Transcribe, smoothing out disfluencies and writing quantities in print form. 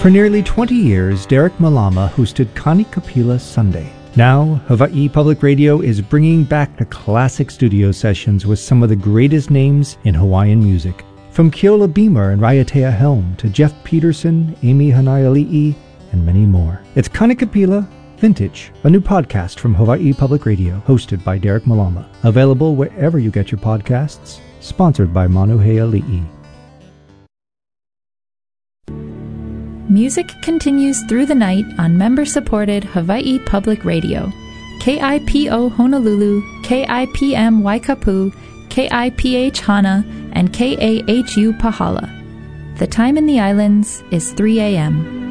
For nearly 20 years, Derek Malama hosted Kanikapila Sunday. Now, Hawaii Public Radio is bringing back the classic studio sessions with some of the greatest names in Hawaiian music. From Keola Beamer and Raiatea Helm to Jeff Peterson, Amy Hanaiali'i, and many more. It's Kanikapila Vintage, a new podcast from Hawaii Public Radio, hosted by Derek Malama. Available wherever you get your podcasts. Sponsored by Manuheali'i. Music continues through the night on member-supported Hawaii Public Radio. KIPO Honolulu, KIPM Waikapu, KIPH Hana, and KAHU Pahala. The time in the islands is 3 a.m.